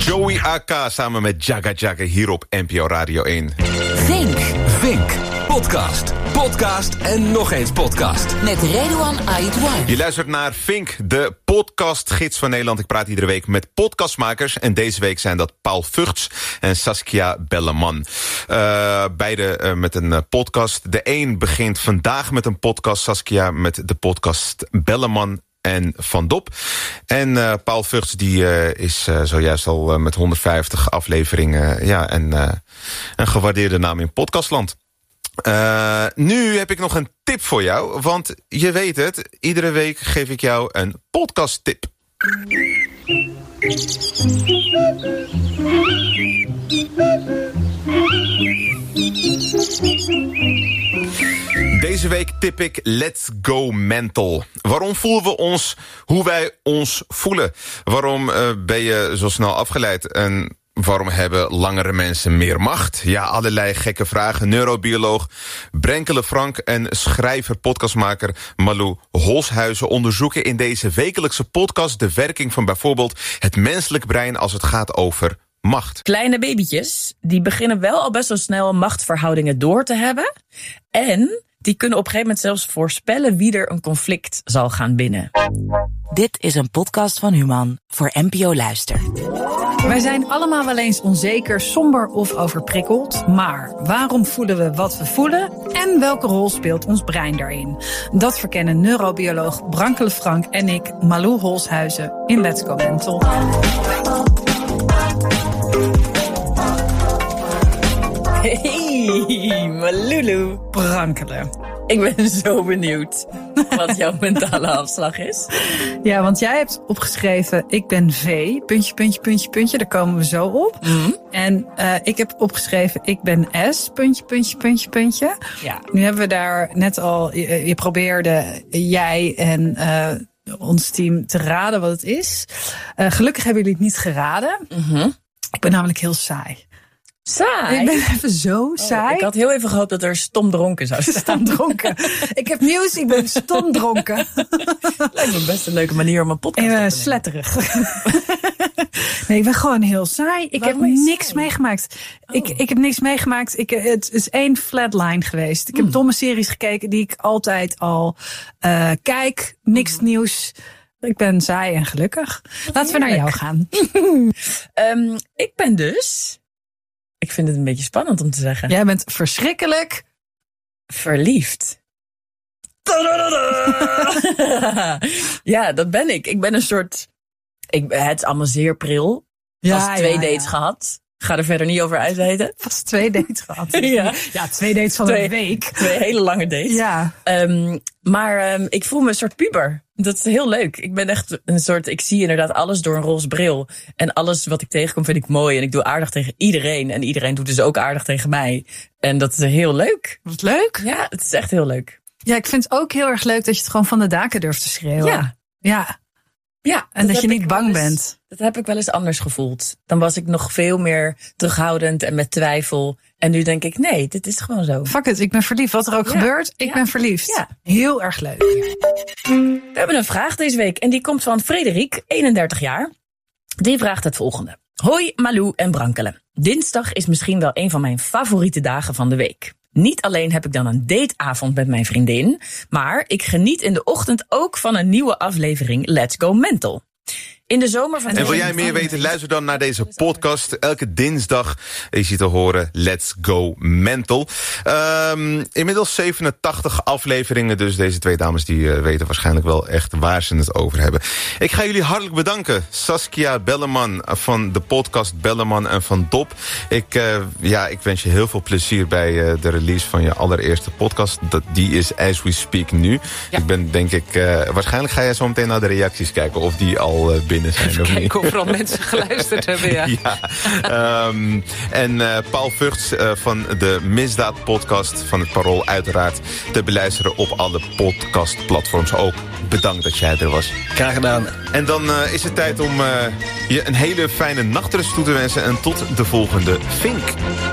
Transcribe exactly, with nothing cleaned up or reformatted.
Joey A K samen met Jagga Jagga hier op N P O Radio één. Vink. Vink. Podcast. Podcast en nog eens podcast. Met Redouan Aïdouan. Je luistert naar Vink, de podcastgids van Nederland. Ik praat iedere week met podcastmakers. En deze week zijn dat Paul Vugts en Saskia Belleman. Uh, beide uh, met een uh, podcast. De een begint vandaag met een podcast. Saskia met de podcast Belleman en Van Dop. En uh, Paul Vugts die uh, is uh, zojuist al uh, met honderdvijftig afleveringen ja, en, uh, een gewaardeerde naam in podcastland. Uh, nu heb ik nog een tip voor jou, want je weet het, iedere week geef ik jou een podcasttip. Deze week tip ik Let's Go Mental. Waarom voelen we ons hoe wij ons voelen? Waarom uh, ben je zo snel afgeleid? En waarom hebben langere mensen meer macht? Ja, allerlei gekke vragen. Neurobioloog Brenkele Frank en schrijver, podcastmaker Malou Holshuizen onderzoeken in deze wekelijkse podcast de werking van bijvoorbeeld het menselijk brein als het gaat over macht. Kleine babytjes, die beginnen wel al best wel snel machtsverhoudingen door te hebben. En die kunnen op een gegeven moment zelfs voorspellen wie er een conflict zal gaan binnen. Dit is een podcast van Human voor N P O Luister. Wij zijn allemaal wel eens onzeker, somber of overprikkeld. Maar waarom voelen we wat we voelen? En welke rol speelt ons brein daarin? Dat verkennen neurobioloog Brenkele Frank en ik, Malou Holshuizen, in Let's Go Mental. Hey, Malulu. Brenkele. Ik ben zo benieuwd wat jouw mentale afslag is. Ja, want jij hebt opgeschreven, ik ben V, puntje, puntje, puntje, puntje. Daar komen we zo op. Mm-hmm. En uh, ik heb opgeschreven, ik ben S, puntje, puntje, puntje, puntje. Ja. Nu hebben we daar net al, je, je probeerde jij en uh, ons team te raden wat het is. Uh, gelukkig hebben jullie het niet geraden. Mm-hmm. Ik ben namelijk heel saai. Saai? Ik ben even zo saai. Oh, ik had heel even gehoopt dat er stom dronken zou staan. Stom dronken. Ik heb nieuws, ik ben stom dronken. Lijkt me best een leuke manier om een podcast te nemen. Sletterig. Nee, ik ben gewoon heel saai. Ik Waarom heb is niks saai? meegemaakt. Oh. Ik, ik heb niks meegemaakt. Ik, het is één flatline geweest. Ik heb Hmm. domme series gekeken die ik altijd al uh, kijk. Niks Hmm. nieuws. Ik ben saai en gelukkig. Laten we naar jou gaan. um, ik ben dus... Ik vind het een beetje spannend om te zeggen. Jij bent verschrikkelijk verliefd. Ja, dat ben ik. Ik ben een soort... Ik, het is allemaal zeer pril. Ja, Vast twee ja, dates ja. gehad. Ga er verder niet over uitweiden. Vast twee dates gehad. Ja. Ja, twee dates van Twee- een week. Twee hele lange dates. Ja. Um, maar um, ik voel me een soort puber. Dat is heel leuk. Ik ben echt een soort... Ik zie inderdaad alles door een roze bril. En alles wat ik tegenkom vind ik mooi. En ik doe aardig tegen iedereen. En iedereen doet dus ook aardig tegen mij. En dat is heel leuk. Wat leuk. Ja, het is echt heel leuk. Ja, ik vind het ook heel erg leuk dat je het gewoon van de daken durft te schreeuwen. Ja. Ja. Ja, En dat, heb je ik niet wel bang eens- bent. Dat heb ik wel eens anders gevoeld. Dan was ik nog veel meer terughoudend en met twijfel. En nu denk ik, nee, dit is gewoon zo. Fuck it, ik ben verliefd. Wat er ook Ja. gebeurt, ik Ja. ben verliefd. Ja. Heel erg leuk. We hebben een vraag deze week en die komt van Frederik, eenendertig jaar. Die vraagt het volgende. Hoi Malou en Brenkele. Dinsdag is misschien wel een van mijn favoriete dagen van de week. Niet alleen heb ik dan een dateavond met mijn vriendin, maar ik geniet in de ochtend ook van een nieuwe aflevering Let's Go Mental. In de zomer van... En wil jij meer weten, luister dan naar deze podcast. Elke dinsdag is je te horen Let's Go Mental. Um, inmiddels zevenentachtig afleveringen, dus deze twee dames die uh, weten waarschijnlijk wel echt waar ze het over hebben. Ik ga jullie hartelijk bedanken. Saskia Belleman van de podcast Belleman en Van Dop. Ik, uh, ja, ik wens je heel veel plezier bij uh, de release van je allereerste podcast. Dat, die is As We Speak nu. Ja. Ik ben denk ik, uh, waarschijnlijk ga jij zo meteen naar de reacties kijken of die al uh, binnen zijn. Even of kijken niet. of er al mensen geluisterd hebben, ja. ja. Um, en uh, Paul Vugts uh, van de Misdaad podcast van het Parool uiteraard te beluisteren op alle podcastplatforms. Ook bedankt dat jij er was. Graag gedaan. En dan uh, is het tijd om uh, je een hele fijne nachtrust toe te wensen en tot de volgende Vink.